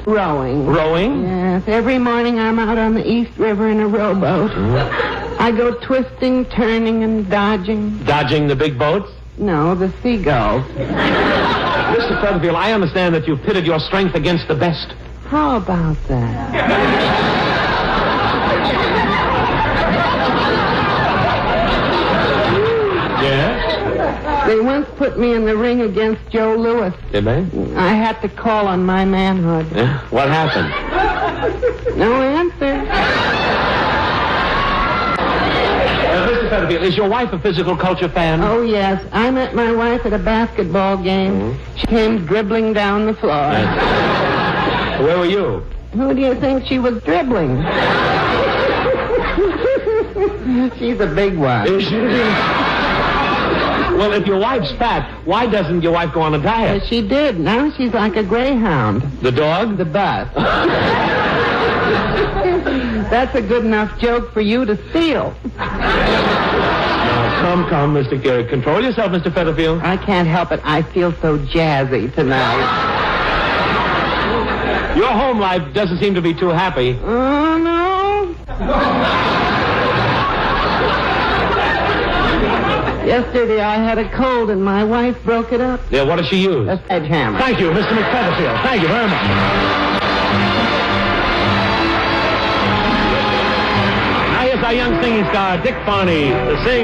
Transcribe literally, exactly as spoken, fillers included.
Rowing. Rowing? Yes, every morning I'm out on the East River in a rowboat. Mm. I go twisting, turning, and dodging. Dodging the big boats? No, the seagulls. Mister Fetterfield, I understand that you've pitted your strength against the best. How about that? Yeah? They once put me in the ring against Joe Louis. Did they? I had to call on my manhood. Yeah. What happened? No answer. Uh, Mister Fetterfield, is your wife a physical culture fan? Oh, yes. I met my wife at a basketball game. Mm-hmm. She came dribbling down the floor. Where were you? Who do you think she was dribbling? She's a big one. Is she? Well, if your wife's fat, why doesn't your wife go on a diet? Yes, she did. Now she's like a greyhound. The dog? The bus. That's a good enough joke for you to steal. Now, come, come, Mister Garrett. Control yourself, Mister Fetterfield. I can't help it. I feel so jazzy tonight. Your home life doesn't seem to be too happy. Oh, no. Yesterday I had a cold and my wife broke it up. Yeah, what does she use? A sledgehammer. Thank you, Mister McFetterfield. Thank you very much. Now here's our young singing star, Dick Farney, to sing